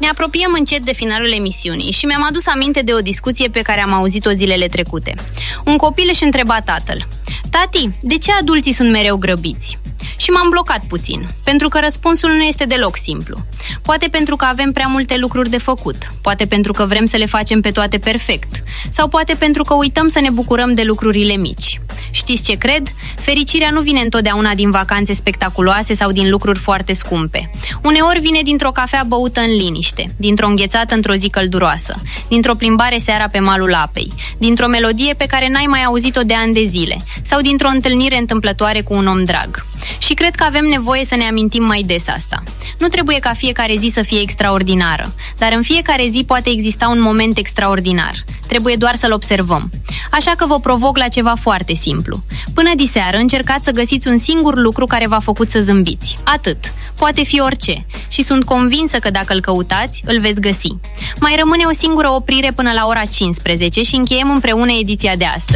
Ne apropiem încet de finalul emisiunii și mi-am adus aminte de o discuție pe care am auzit-o zilele trecute. Un copil își întreba tatăl: tati, de ce adulții sunt mereu grăbiți? Și m-am blocat puțin, pentru că răspunsul nu este deloc simplu. Poate pentru că avem prea multe lucruri de făcut, poate pentru că vrem să le facem pe toate perfect, sau poate pentru că uităm să ne bucurăm de lucrurile mici. Știți ce cred? Fericirea nu vine întotdeauna din vacanțe spectaculoase sau din lucruri foarte scumpe. Uneori vine dintr-o cafea băută în liniște, dintr-o înghețată într-o zi călduroasă, dintr-o plimbare seara pe malul apei, dintr-o melodie pe care n-ai mai auzit-o de ani de zile, sau dintr-o întâlnire întâmplătoare cu un om drag. Și cred că avem nevoie să ne amintim mai des asta. Nu trebuie ca fiecare zi să fie extraordinară, dar în fiecare zi poate exista un moment extraordinar. Trebuie doar să-l observăm. Așa că vă provoc la ceva foarte simplu. Până diseară încercați să găsiți un singur lucru care v-a făcut să zâmbiți. Atât. Poate fi orice. Și sunt convinsă că dacă îl căutați, îl veți găsi. Mai rămâne o singură oprire până la ora 15 și încheiem împreună ediția de astăzi.